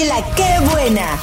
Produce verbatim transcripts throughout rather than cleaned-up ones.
y la Qué Buena.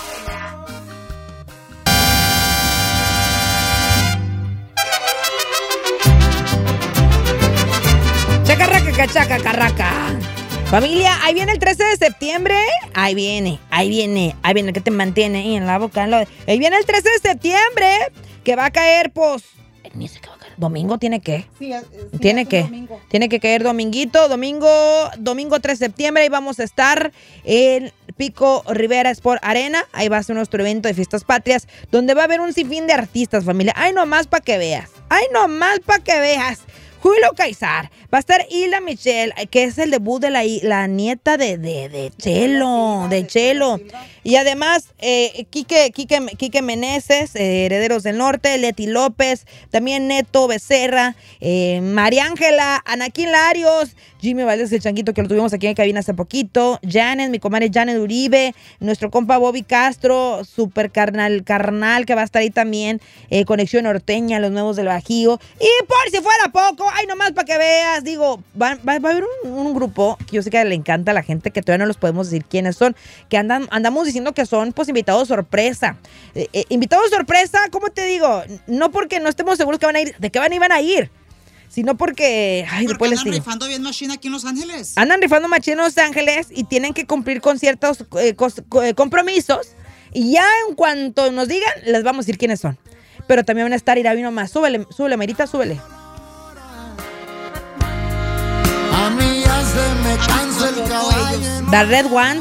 Chacarraca, cachaca, carraca. Familia, ahí viene el trece de septiembre. Ahí viene, ahí viene, ahí viene, que te mantiene ahí en la boca. En lo de... Ahí viene el trece de septiembre, que va a caer, pues... Ni sé qué va a caer. ¿Domingo tiene que? Sí, sí, ¿Tiene que? Domingo. Tiene que caer dominguito, domingo, domingo tres de septiembre. Ahí vamos a estar en Pico Rivera Sport Arena. Ahí va a ser nuestro evento de Fiestas Patrias, donde va a haber un sinfín de artistas, familia. Ay, nomás para que veas. Ay, nomás para que veas. Julio César, va a estar Hilda Michelle, que es el debut de la, la nieta de, de, de Chelo, de Chelo. Y además, eh, Quique, Quique, Quique Meneses, eh, Herederos del Norte, Leti López, también Neto Becerra, eh, María Ángela, Anaquín Larios, Jimmy Valdés, el changuito que lo tuvimos aquí en cabina hace poquito, Janet, mi comadre Janet Uribe, nuestro compa Bobby Castro, super carnal, carnal, que va a estar ahí también, eh, Conexión Norteña, los nuevos del Bajío. Y por si fuera poco, ay, nomás para que veas, digo, va, va, va a haber un, un grupo que yo sé que le encanta a la gente, que todavía no los podemos decir quiénes son, que andan, andamos diciendo que son, pues, invitados sorpresa. Eh, eh, invitados sorpresa, ¿cómo te digo? No porque no estemos seguros que van a ir, de qué van, iban a ir, sino porque, ay, porque después les andan digo. rifando bien machine aquí en Los Ángeles. Andan rifando machín en Los Ángeles y tienen que cumplir con ciertos eh, cos, eh, compromisos. Y ya en cuanto nos digan, les vamos a decir quiénes son. Pero también van a estar Iravi nomás. Súbele, súbele, Merita, súbele. A mí ya se me cansa el caballo. The Red Ones.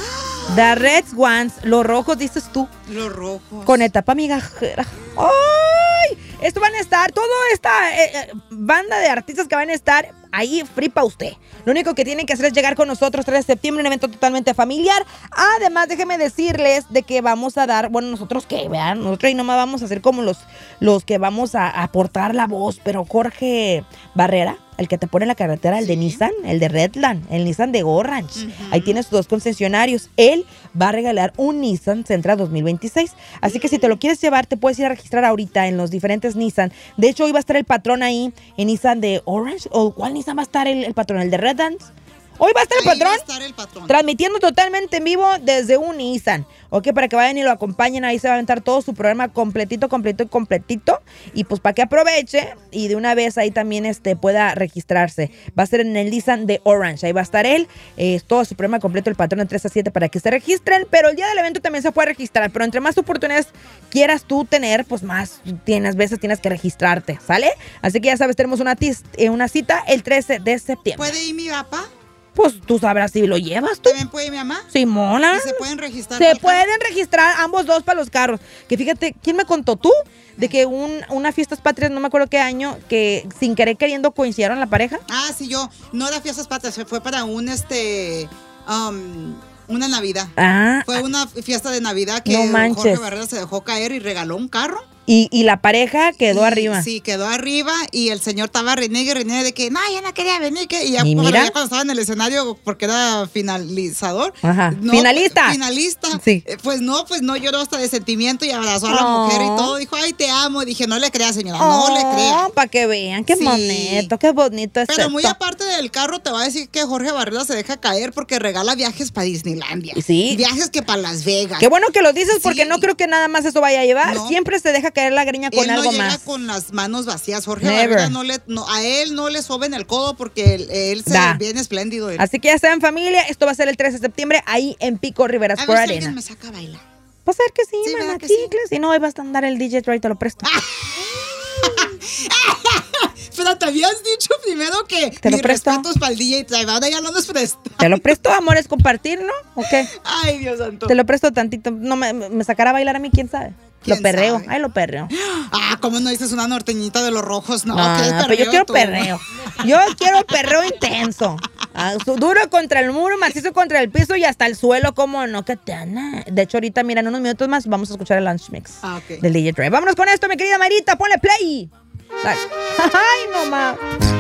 The Red Ones. Los rojos, dices tú. Los rojos. Con etapa migajera. ¡Ay! Esto van a estar, toda esta eh, eh, banda de artistas que van a estar ahí free para usted. Lo único que tienen que hacer es llegar con nosotros tres de septiembre, un evento totalmente familiar. Además, déjenme decirles de que vamos a dar, bueno, nosotros que vean, nosotros ahí nomás vamos a hacer como los, los que vamos a aportar la voz, pero Jorge Barrera, el que te pone en la carretera, el de Nissan, el de Redland, el Nissan de Orange. Uh-huh. Ahí tienes dos concesionarios. Él va a regalar un Nissan Sentra dos mil veintiséis. Así que si te lo quieres llevar, te puedes ir a registrar ahorita en los diferentes Nissan. De hecho, hoy va a estar el patrón ahí en Nissan de Orange. ¿O cuál Nissan va a estar el, el patrón? ¿El de Redland? Hoy va a estar el patrón, va a estar el patrón, transmitiendo totalmente en vivo desde un Nissan. Ok, para que vayan y lo acompañen, ahí se va a aventar todo su programa completito, completito, completito. Y pues para que aproveche y de una vez ahí también este, pueda registrarse. Va a ser en el Nissan de Orange, ahí va a estar él, eh, todo su programa completo, el patrón de tres a siete para que se registren. Pero el día del evento también se puede registrar, pero entre más oportunidades quieras tú tener, pues más tienes veces tienes que registrarte, ¿sale? Así que ya sabes, tenemos una, tis, eh, una cita el trece de septiembre. ¿Puede ir mi papá? Pues tú sabrás si lo llevas tú. ¿También puede ir mi mamá? Simona. ¿Y se pueden registrar? Se pueden registrar ambos dos para los carros. Que fíjate, ¿quién me contó tú? De que un, una Fiestas Patrias, no me acuerdo qué año, que sin querer queriendo coincidieron la pareja. Ah, sí, yo. No era Fiestas Patrias, fue para un, este, um, una Navidad. Ah. Fue una fiesta de Navidad que no manches. Jorge Barrera se dejó caer y regaló un carro. Y, y la pareja quedó y, arriba. Sí, quedó arriba y el señor estaba renegue, renegue de que no, ya no quería venir. Que, y ya, ¿Y bueno, mira? ya cuando estaba en el escenario, porque era finalizador. Ajá. No, Finalista. Pues, finalista. Sí. Eh, pues no, pues no lloró hasta de sentimiento y abrazó a la Oh. mujer y todo. Dijo, ay, te amo. Y dije, no le crea, señora, Oh, no le crea. para que vean, qué Sí. bonito, qué bonito es Pero esto. muy aparte del carro, te va a decir que Jorge Barrera se deja caer porque regala viajes para Disneylandia. Sí. Viajes que para Las Vegas. Qué bueno que lo dices porque Sí. no creo que nada más eso vaya a llevar. No. Siempre se deja caer la greña con Él algo no llega más. con las manos vacías. Jorge Never. Barrera no le, no, a él no le soben el codo porque él, él se Da. ve bien espléndido. Él. Así que ya saben, familia, esto va a ser el trece de septiembre ahí en Pico Rivera A Sport ver si Arena. alguien me saca a bailar. Va a ser que sí, Sí, mana, ¿verdad que sí? chicles. Si no, hoy vas a andar el D J Troy, te lo presto. Pero te habías dicho primero que ¿Te lo mis presto? respetos para el D J Tribe. Ahora ya no nos presta. Te lo presto, amor, es compartir, ¿no? ¿O qué? Ay, Dios santo. Te lo presto tantito. No, me, me sacará a bailar a mí, ¿quién sabe? ¿Quién Lo perreo. sabe? Ay, lo perreo. Ah, ¿cómo no dices una norteñita de los rojos? No, No, que es no, pero yo quiero tú. perreo. Yo quiero perreo intenso. Ah, su- duro contra el muro, macizo contra el piso y hasta el suelo, ¿cómo no? Que te ana. De hecho, ahorita, mira, en unos minutos más vamos a escuchar el Lunch Mix Ah, ok. del D J Dre. Vámonos con esto, mi querida Marita. Ponle play. Dale. Ay, no más.